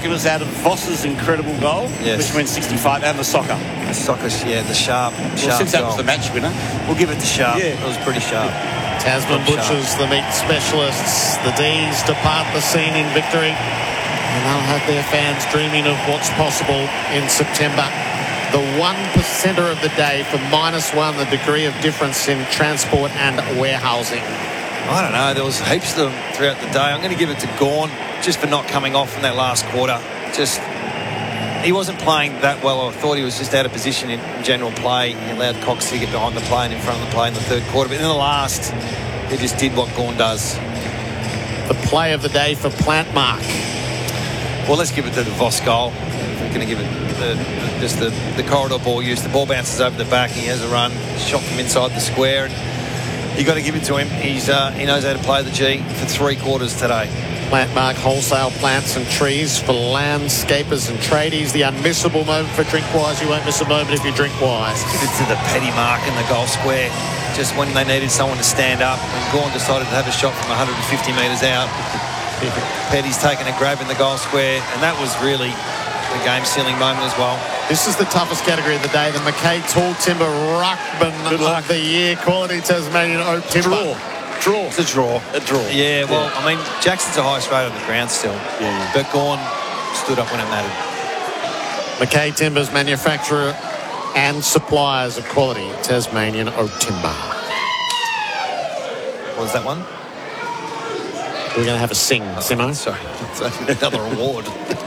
miraculous out of Voss's incredible goal, Yes. which went 65, and the soccer. The soccer, yeah, the sharp Since that was goal. the match winner. We'll give it to Sharp. Yeah. It was pretty sharp. Tasman Butchers, the meat specialists, the D's depart the scene in victory. And they'll have their fans dreaming of what's possible in September. The 1%er of the day for -1, the degree of difference in transport and warehousing. I don't know. There was heaps of them throughout the day. I'm going to give it to Gawn just for not coming off in that last quarter. He wasn't playing that well. I thought he was just out of position in general play. He allowed Cox to get behind the play and in front of the play in the third quarter. But in the last, he just did what Gawn does. The play of the day for Plantmark. Well, let's give it to the Voss goal. We're going to give it just the corridor ball use. The ball bounces over the back. He has a run, shot from inside the square. And you got to give it to him. He knows how to play the G for 3 quarters today. Plantmark wholesale plants and trees for landscapers and tradies. The unmissable moment for Drinkwise. You won't miss a moment if you drink wise. Give it to the Petty mark in the goal square. Just when they needed someone to stand up. When Gawn decided to have a shot from 150 metres out. Petty's taken a grab in the goal square. And that was really the game-sealing moment as well. This is the toughest category of the day. The Mackay Tall Timber Ruckman of the Year. Quality Tasmanian Oak Timber. Draw. It's a draw. A draw. Yeah, well, I mean, Jackson's the highest rate on the ground still. Yeah. But Gawn stood up when it mattered. Mackay Timbers, manufacturer and suppliers of quality Tasmanian Oak Timber. What was that one? We're going to have a sing, Simo. Sorry. Another award.